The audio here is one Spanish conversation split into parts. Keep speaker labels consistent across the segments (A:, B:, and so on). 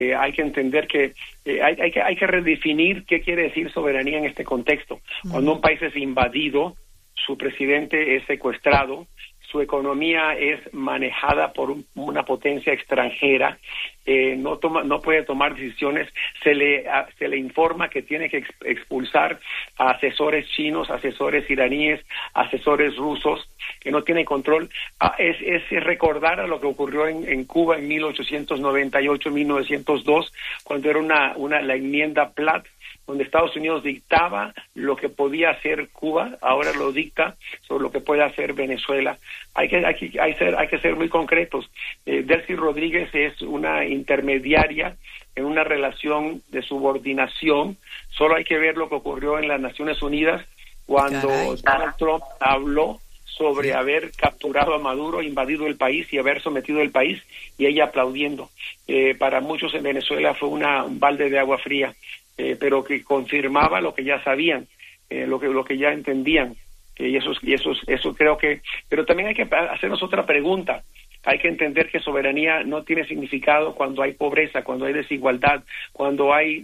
A: Hay que entender que hay que redefinir qué quiere decir soberanía en este contexto. Cuando un país es invadido, su presidente es secuestrado, su economía es manejada por una potencia extranjera, no puede tomar decisiones, se le informa que tiene que expulsar a asesores chinos, asesores iraníes, asesores rusos, que no tienen control. Es recordar a lo que ocurrió en Cuba en 1898-1902, cuando era la enmienda Platt, donde Estados Unidos dictaba lo que podía hacer Cuba, ahora lo dicta sobre lo que puede hacer Venezuela. Hay que ser muy concretos. Delcy Rodríguez es una intermediaria en una relación de subordinación. Solo hay que ver lo que ocurrió en las Naciones Unidas cuando Donald Trump habló sobre haber capturado a Maduro, invadido el país y haber sometido el país, y ella aplaudiendo. Para muchos en Venezuela fue un balde de agua fría, pero que confirmaba lo que ya sabían, lo que ya entendían. Y eso creo que... Pero también hay que hacernos otra pregunta. Hay que entender que soberanía no tiene significado cuando hay pobreza, cuando hay desigualdad, cuando hay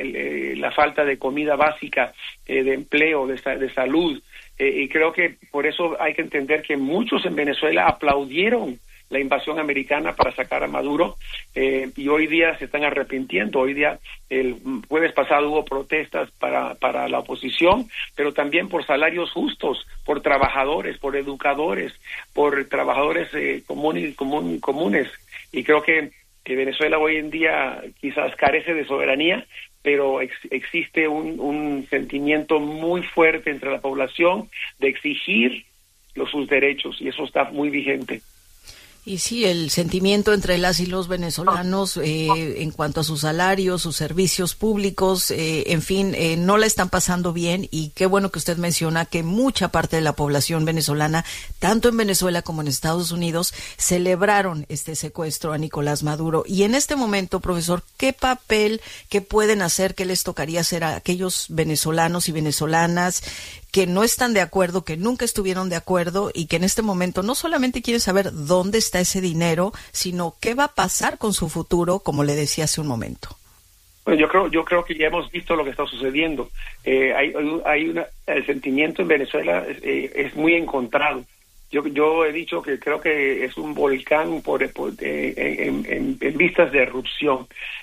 A: la falta de comida básica, de empleo, de salud. Y creo que por eso hay que entender que muchos en Venezuela aplaudieron la invasión americana para sacar a Maduro, y hoy día se están arrepintiendo. Hoy día, el jueves pasado hubo protestas para la oposición, pero también por salarios justos, por trabajadores, por educadores, por trabajadores comunes. Y creo que Venezuela hoy en día quizás carece de soberanía, pero existe un sentimiento muy fuerte entre la población de exigir sus derechos, y eso está muy vigente.
B: Y sí, el sentimiento entre las y los venezolanos en cuanto a sus salarios, sus servicios públicos, en fin, no la están pasando bien, y qué bueno que usted menciona que mucha parte de la población venezolana, tanto en Venezuela como en Estados Unidos, celebraron este secuestro a Nicolás Maduro. Y en este momento, profesor, ¿qué pueden hacer, qué les tocaría hacer a aquellos venezolanos y venezolanas que no están de acuerdo, que nunca estuvieron de acuerdo y que en este momento no solamente quieren saber dónde está ese dinero, sino qué va a pasar con su futuro, como le decía hace un momento?
A: Bueno, yo creo que ya hemos visto lo que está sucediendo. El sentimiento en Venezuela es muy encontrado. Yo he dicho que creo que es un volcán en vistas de erupción.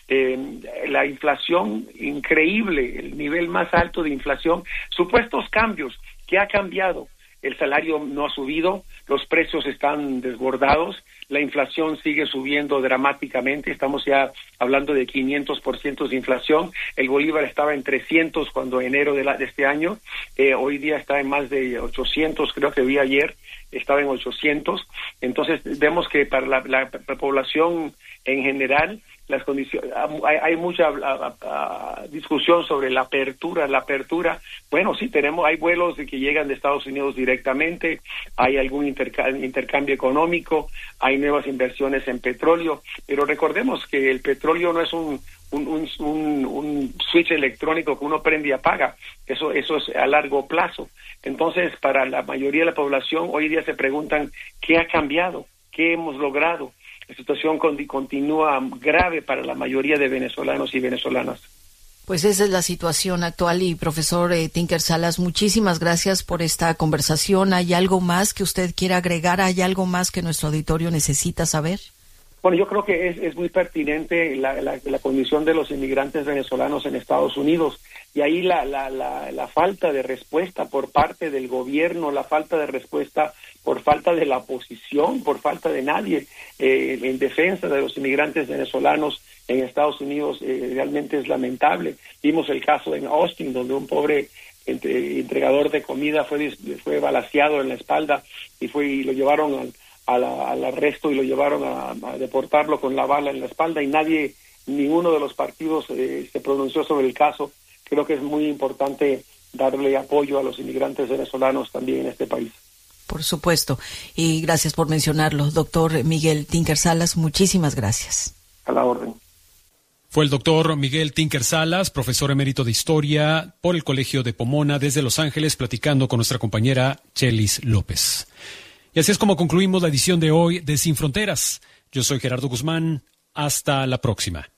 A: La inflación increíble, el nivel más alto de inflación, supuestos cambios. ¿Qué ha cambiado? El salario no ha subido, los precios están desbordados, la inflación sigue subiendo dramáticamente, estamos ya hablando de 500% de inflación. El bolívar estaba en 300 cuando enero de este año, hoy día está en más de 800, creo que vi ayer, estaba en 800. Entonces vemos que para la población en general, las condiciones, hay mucha discusión sobre la apertura. Bueno, sí, hay vuelos que llegan de Estados Unidos directamente, hay algún intercambio económico, hay nuevas inversiones en petróleo, pero recordemos que el petróleo no es un switch electrónico que uno prende y apaga. Eso es a largo plazo. Entonces, para la mayoría de la población, hoy día se preguntan ¿qué ha cambiado? ¿Qué hemos logrado? La situación continúa grave para la mayoría de venezolanos y venezolanas.
B: Pues esa es la situación actual. Y profesor Tinker Salas, muchísimas gracias por esta conversación. ¿Hay algo más que usted quiera agregar? ¿Hay algo más que nuestro auditorio necesita saber?
A: Bueno, yo creo que es muy pertinente la condición de los inmigrantes venezolanos en Estados Unidos, y ahí la falta de respuesta por parte del gobierno, la falta de respuesta por falta de la oposición, por falta de nadie en defensa de los inmigrantes venezolanos en Estados Unidos, realmente es lamentable. Vimos el caso en Austin, donde un pobre entregador de comida fue balaceado en la espalda y lo llevaron al arresto y lo llevaron a deportarlo con la bala en la espalda, y ninguno de los partidos se pronunció sobre el caso. Creo que es muy importante darle apoyo a los inmigrantes venezolanos también en este país.
B: Por supuesto, y gracias por mencionarlo. Doctor Miguel Tinker Salas, muchísimas gracias.
A: A la orden.
C: Fue el doctor Miguel Tinker Salas, profesor emérito de Historia por el Colegio de Pomona desde Los Ángeles, platicando con nuestra compañera Chelis López. Y así es como concluimos la edición de hoy de Sin Fronteras. Yo soy Gerardo Guzmán. Hasta la próxima.